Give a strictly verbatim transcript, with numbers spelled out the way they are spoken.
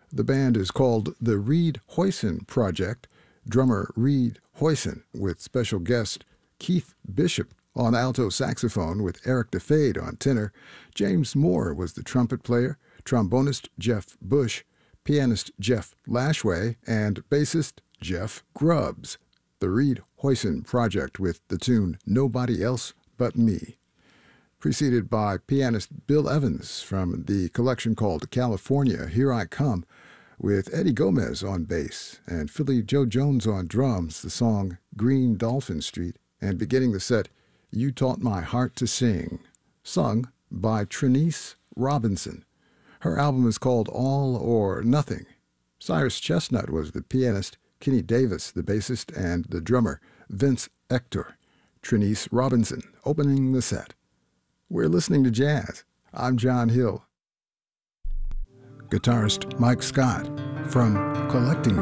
The band is called the Reed Hoyson Project. Drummer Reed Hoyson with special guest Keith Bishop on alto saxophone with Eric DeFade on tenor. James Moore was the trumpet player, trombonist Jeff Bush, pianist Jeff Lashway, and bassist Jeff Grubbs. The Reed Hoyson Project with the tune Nobody Else But Me. Preceded by pianist Bill Evans from the collection called California, Here I Come, with Eddie Gomez on bass and Philly Joe Jones on drums, the song Green Dolphin Street, and beginning the set, You Taught My Heart to Sing, sung by Trinice Robinson. Her album is called All or Nothing. Cyrus Chestnut was the pianist, Kenny Davis the bassist, and the drummer, Vince Ector. Trinice Robinson opening the set. We're listening to jazz. I'm John Hill. Guitarist Mike Scott from Collecting